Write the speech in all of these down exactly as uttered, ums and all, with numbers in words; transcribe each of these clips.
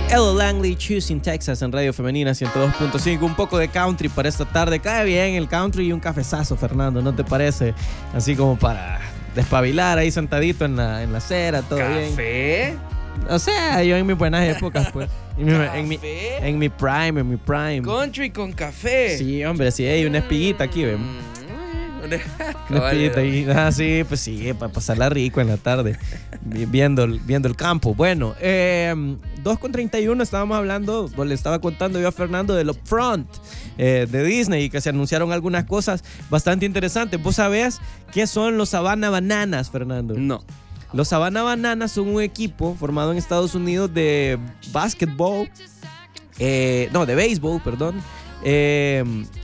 Ella Langley, Choosing Texas en Radio Femenina ciento dos punto cinco. Un poco de country para esta tarde. Cae bien el country y un cafezazo, Fernando, ¿no te parece? Así como para despabilar ahí sentadito en la, en la acera, todo bien. ¿Café? O sea, yo en mis buenas épocas, pues. En mi, en, mi, en mi prime, en mi prime. Country con café. Sí, hombre, sí, hay una espiguita aquí, ¿ven? Una espiguita ahí. Ah, sí, pues sí, para pasarla rico en la tarde, viendo, viendo el campo. Bueno, eh, dos con treinta y uno estábamos hablando, le estaba contando yo a Fernando del Upfront eh, de Disney y que se anunciaron algunas cosas bastante interesantes. ¿Vos sabés qué son los Savannah Bananas, Fernando? No. Los Savannah Bananas son un equipo formado en Estados Unidos de básquetbol, eh, no, de béisbol, perdón, eh,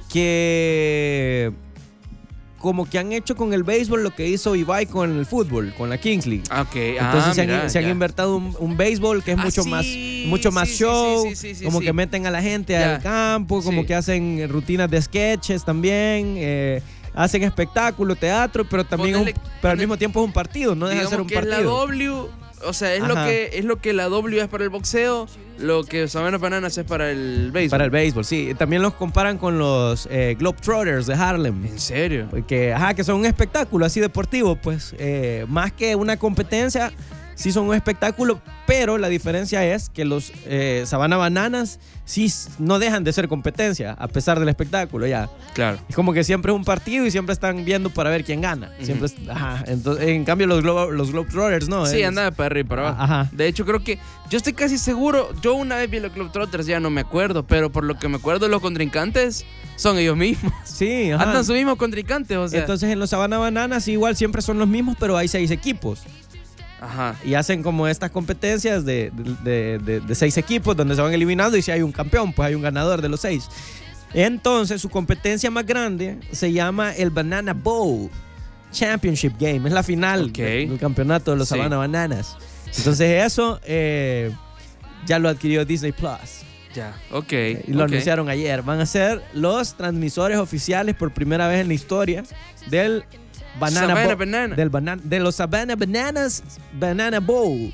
que como que han hecho con el béisbol lo que hizo Ibai con el fútbol, con la Kings League. Okay. Entonces ah, se, mira, han, se han invertido un, un béisbol que es ah, mucho sí, más mucho más sí, show, sí, sí, sí, como sí. que meten a la gente Ya. al campo, como Sí. que hacen rutinas de sketches también, eh, hacen espectáculo, teatro, pero también Ponele- es un- pero al mismo tiempo es un partido, no deja de Digamos ser un que es la partido. W, o sea, es lo Ajá. que es lo que la W es para el boxeo, lo que Savannah Bananas es para el béisbol. Para el béisbol, sí. También los comparan con los eh, Globetrotters de Harlem. ¿En serio? Que, ajá, que son un espectáculo así deportivo, pues. Eh, más que una competencia, sí son un espectáculo, pero la diferencia es que los eh, Savannah Bananas sí no dejan de ser competencia, a pesar del espectáculo, ya. Claro. Es como que siempre es un partido y siempre están viendo para ver quién gana. Ujú. Siempre es- ajá. Entonces, en cambio, los, Glo los Globetrotters, ¿no? Sí, Es- anda para arriba y para abajo. Ajá. De hecho, creo que yo estoy casi seguro. Yo una vez vi los Globetrotters, ya no me acuerdo, pero por lo que me acuerdo, los contrincantes son ellos mismos. Sí, ajá. Andan sus mismos contrincantes, o sea. Entonces, en los Savannah Bananas igual siempre son los mismos, pero hay seis equipos. Ajá. Y hacen como estas competencias de, de, de, de seis equipos donde se van eliminando y si hay un campeón, pues hay un ganador de los seis. Entonces su competencia más grande se llama el Banana Bowl Championship Game. Es la final Ok. de- del campeonato de los Sí. Savannah Bananas. Entonces eso eh, ya lo adquirió Disney Plus. Ya, ok. Y lo ok. anunciaron ayer. Van a ser los transmisores oficiales por primera vez en la historia del Banana Savannah Bowl. Banana. Del banan- de los Savannah Bananas Banana Bowl.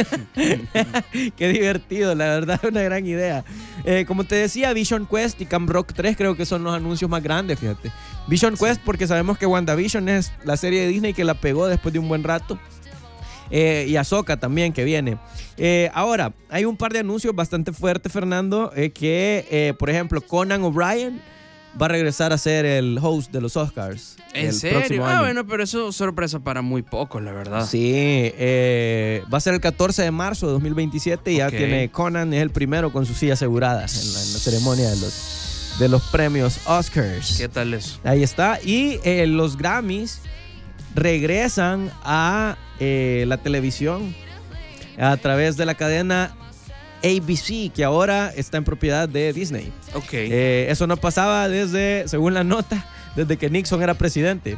Qué divertido, la verdad, es una gran idea. Eh, como te decía, Vision Quest y Camp Rock tres creo que son los anuncios más grandes, fíjate. Vision Quest porque sabemos que WandaVision es la serie de Disney que la pegó después de un buen rato. Eh, y Ahsoka también que viene. Eh, ahora, hay un par de anuncios bastante fuertes, Fernando, eh, que, eh, por ejemplo, Conan O'Brien va a regresar a ser el host de los Oscars. ¿En el serio? próximo Ah, año. bueno, pero eso es sorpresa para muy pocos, la verdad. Sí, eh, va a ser el catorce de marzo de dos mil veintisiete y ya Ok. tiene Conan, es el primero con su silla asegurada en la, en la ceremonia de los, de los premios Oscars. ¿Qué tal eso? Ahí está. Y eh, los Grammys regresan a eh, la televisión a través de la cadena A B C, que ahora está en propiedad de Disney. Ok. Eh, eso no pasaba desde, según la nota, desde que Nixon era presidente.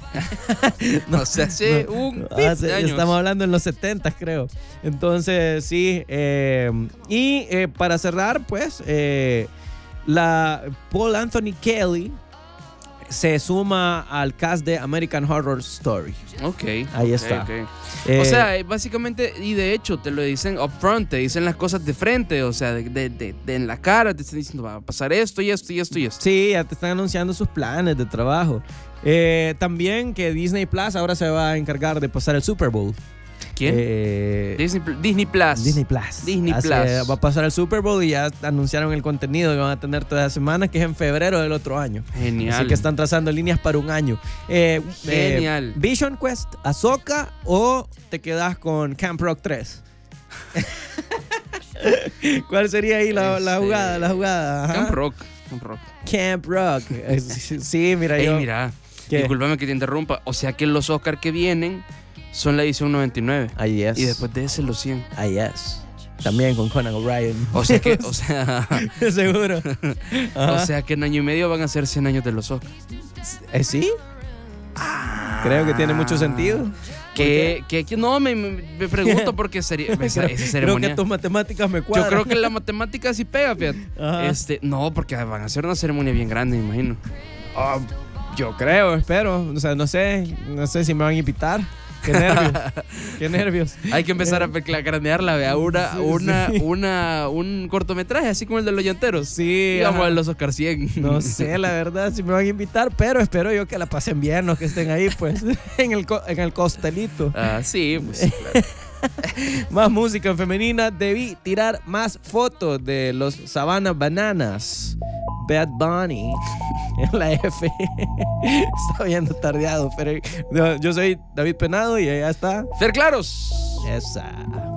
o sea, hace no, un pip hace- de años. Estamos hablando en los setenta, creo. Entonces, sí. eh, y eh, para cerrar, pues, eh, la Paul Anthony Kelly se suma al cast de American Horror Story. Ok. Ahí ok, está. ok. Eh, O sea, eh, básicamente, y de hecho te lo dicen upfront, te dicen las cosas de frente, o sea, de, de- de- de en la cara, te están diciendo, va a pasar esto y esto y esto y esto. sí, ya te están anunciando sus planes de trabajo. Eh, también que Disney Plus ahora se va a encargar de pasar el Super Bowl. ¿Quién? Eh, Disney, Pl- Disney Plus. Disney Plus. Disney Así, Plus. eh, va a pasar el Super Bowl y ya anunciaron el contenido que van a tener toda la semana, que es en febrero del otro año. Genial. Así que están trazando líneas para un año. Eh, eh, Genial. Vision Quest, Ahsoka o te quedas con Camp Rock tres. ¿Cuál sería ahí la, la Este, jugada? La jugada. Ajá. Camp Rock. Camp Rock. Camp Rock. Eh, sí, sí, mira, Ey, yo. mira, ¿Qué? discúlpame que te interrumpa. O sea que los Oscar que vienen son la edición noventa y nueve. Ahí es. Y después de ese los cien. Ahí es. También con Conan O'Brien. O sea que, o sea, Seguro. o Ajá. sea que en año y medio van a ser cien años de los Oscar. ¿Eh, ¿Sí? Creo que tiene mucho sentido. Que, que, que no, me, me, me pregunto porque sería esa, Creo, esa creo ceremonia. que tus matemáticas me Yo cuadran. creo que la matemática sí pega, fíjate. Ajá. Este, no, porque van a hacer una ceremonia bien grande, me imagino. Ah, yo creo, espero. O sea, no sé. No sé si me van a invitar. Qué nervios. Qué nervios. Hay que empezar a pecla- cranearla, vea. Una, Sí, una, sí. una, un cortometraje, así como el de los llanteros. Sí, Y vamos ajá. a los Oscar cien. No sé, la verdad, si me van a invitar, pero espero yo que la pasen bien, los que estén ahí, pues, en el, co- en el costelito. Ah, sí, pues sí, claro. Más música en femenina. Debí tirar más fotos de los Savannah Bananas. Bad Bunny. En la F. Está viendo tardeado, pero yo, yo soy David Penado y allá está. Fer Claros. Esa.